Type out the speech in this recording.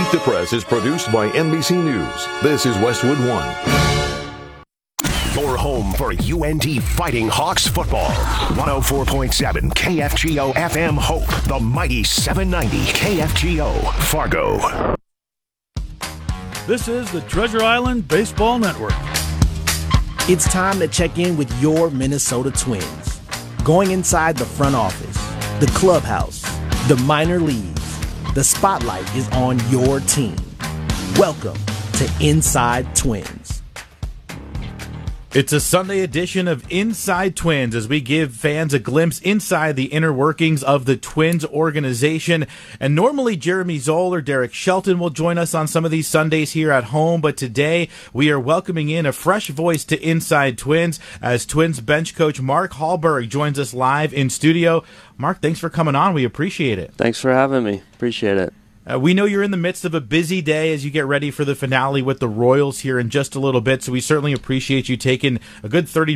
Beat the Press is produced by NBC News. This is Westwood One. Your home for UNT Fighting Hawks football. 104.7 KFGO FM Hope. The mighty 790 KFGO Fargo. This is the Treasure Island Baseball Network. It's time to check in with your Minnesota Twins. Going inside the front office, the clubhouse, the minor leagues, the spotlight is on your team. Welcome to Inside Twins. It's a Sunday edition of Inside Twins as we give fans a glimpse inside the inner workings of the Twins organization. And normally Jeremy Zoll or Derek Shelton will join us on some of these Sundays here at home, but today we are welcoming in a fresh voice to Inside Twins as Twins bench coach Mark Hallberg joins us live in studio. Mark, thanks for coming on. We appreciate it. Thanks for having me. Appreciate it. We know you're in the midst of a busy day as you get ready for the finale with the Royals here in just a little bit, so we certainly appreciate you taking a good 30